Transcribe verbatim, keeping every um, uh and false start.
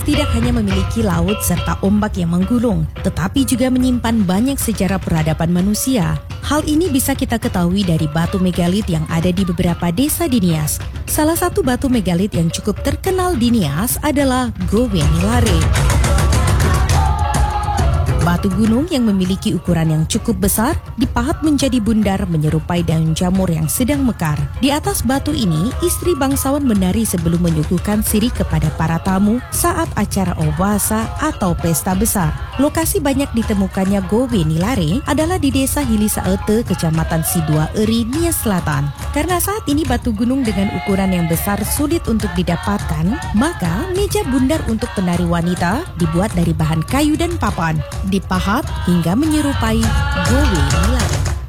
tidak hanya memiliki laut serta ombak yang menggulung, tetapi juga menyimpan banyak sejarah peradaban manusia. Hal ini bisa kita ketahui dari batu megalit yang ada di beberapa desa di Nias. Salah satu batu megalit yang cukup terkenal di Nias adalah Gowe Nilare. Batu gunung yang memiliki ukuran yang cukup besar dipahat menjadi bundar menyerupai daun jamur yang sedang mekar. Di atas batu ini, istri bangsawan menari sebelum menyuguhkan siri kepada para tamu saat acara obasa atau pesta besar. Lokasi banyak ditemukannya Gowe Nilare adalah di desa Hilisaete, kecamatan Sidua Eri, Nias Selatan. Karena saat ini batu gunung dengan ukuran yang besar sulit untuk didapatkan, maka meja bundar untuk penari wanita dibuat dari bahan kayu dan papan, dipahat hingga menyerupai Gowe Nilare.